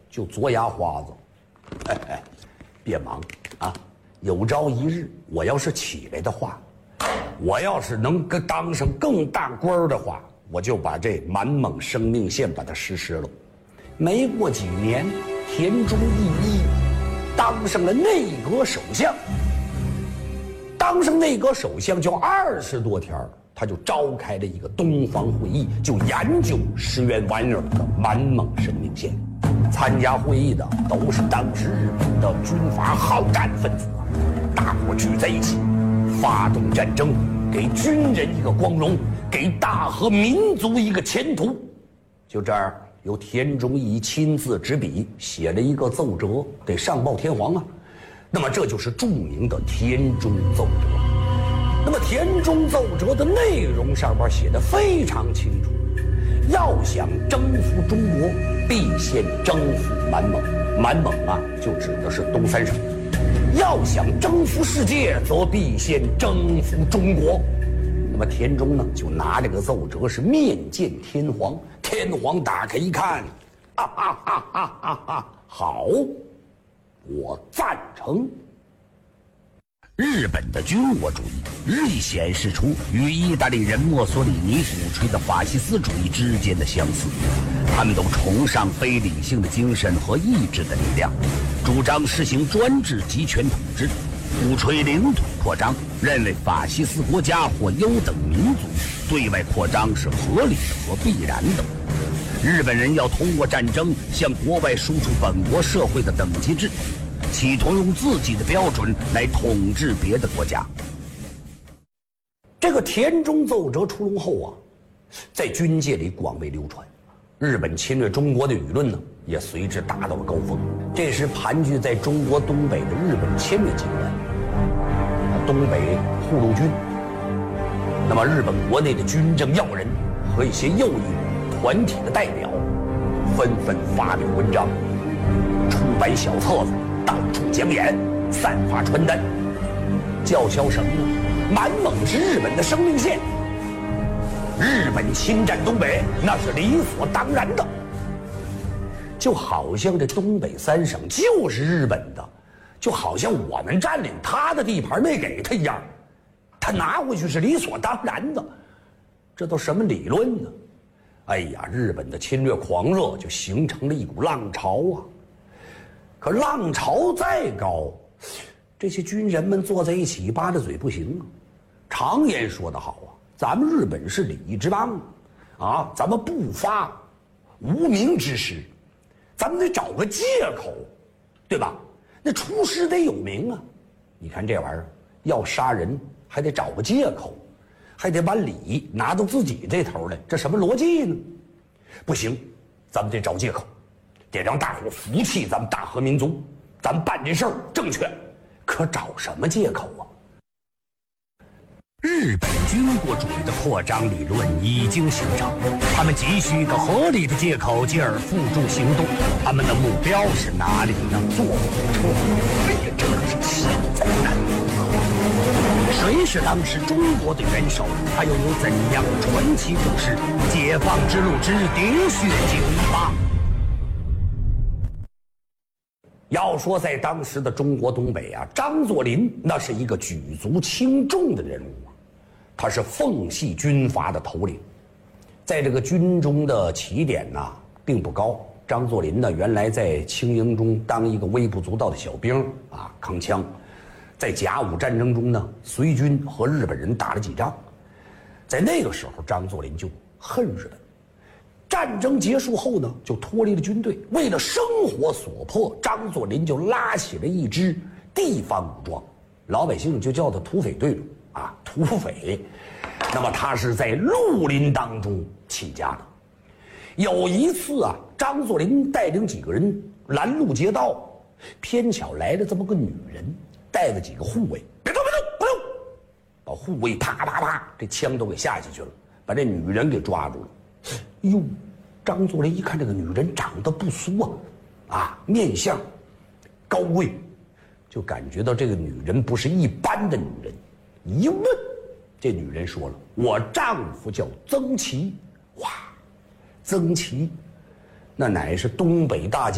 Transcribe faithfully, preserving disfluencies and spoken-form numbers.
就嘬牙花子。哎哎，别忙啊！有朝一日我要是起来的话，我要是能跟当上更大官的话，我就把这满蒙生命线把它实施了。没过几年，田中义一当上了内阁首相。当上内阁首相就二十多天，他就召开了一个东方会议，就研究石原莞尔的满蒙生命线。参加会议的都是当时日本的军阀好战分子，大伙聚在一起，发动战争，给军人一个光荣，给大和民族一个前途。就这儿，由田中义亲自执笔写了一个奏折，得上报天皇啊。那么这就是著名的田中奏折。那么田中奏折的内容上边写得非常清楚，要想征服中国，必先征服满蒙。满蒙啊，就指的是东三省。要想征服世界，则必先征服中国。那么田中呢，就拿这个奏折是面见天皇。天皇打开一看，哈哈哈哈哈哈，好，我赞成。 日本的军国主义日益显示出与意大利人墨索里尼鼓吹的法西斯主义之间的相似，他们都崇尚非理性的精神和意志的力量，主张实行专制集权统治，鼓吹领土扩张，认为法西斯国家或优等民族对外扩张是合理的和必然的。日本人要通过战争向国外输出本国社会的等级制，企图用自己的标准来统治别的国家。 这个田中奏折出笼后啊，在军界里广为流传，日本侵略中国的舆论呢，也随之达到了高峰。这时盘踞在中国东北的日本签约集团，东北护路军，那么日本国内的军政要人和一些右翼团体的代表，纷纷发表文章，出版小册子，到处讲演，散发传单，叫嚣什么呢？满蒙是日本的生命线，日本侵占东北那是理所当然的。就好像这东北三省就是日本的，就好像我们占领他的地盘没给他一样，他拿回去是理所当然的。这都什么理论呢？哎呀，日本的侵略狂热就形成了一股浪潮啊！可浪潮再高，这些军人们坐在一起扒着嘴不行啊。常言说得好啊，咱们日本是礼仪之邦啊，咱们不发无名之师，咱们得找个借口，对吧？那出师得有名啊。你看这玩意儿，要杀人还得找个借口，还得把礼拿到自己这头来，这什么逻辑呢？不行，咱们得找借口，得让大伙服气咱们大和民族，咱们办这事儿正确。可找什么借口啊？ 日本军国主义的扩张理论已经形成，他们急需一个合理的借口，进而付诸行动。他们的目标是哪里呢？坐火车。哎呀，这可是现在难得。谁是当时中国的元首？他又有怎样的传奇故事？解放之路之喋血九一八。 要说在当时的中国东北啊，张作霖那是一个举足轻重的人物啊，他是奉系军阀的头领，在这个军中的起点呢、啊、并不高。张作霖呢，原来在清营中当一个微不足道的小兵啊，扛枪。在甲午战争中呢，随军和日本人打了几仗。在那个时候，张作霖就恨日本。战争结束后呢，就脱离了军队。为了生活所迫，张作霖就拉起了一支地方武装，老百姓就叫他土匪队伍啊，土匪。那么他是在绿林当中起家的。有一次啊，张作霖带领几个人拦路劫道，偏巧来了这么个女人，带着几个护卫，别动别动别动，把护卫啪啪啪，这枪都给下下去了，把这女人给抓住了。哟，张作霖一看这个女人长得不俗啊，啊，面相高贵，就感觉到这个女人不是一般的女人。一问，这女人说了：“我丈夫叫曾琦。”哇，曾琦，那乃是东北大